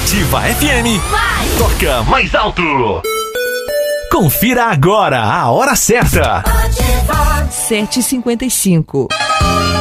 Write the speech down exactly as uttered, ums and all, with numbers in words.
Ativa F M. Vai. Toca mais alto. Confira agora a hora certa. sete e cinquenta e cinco.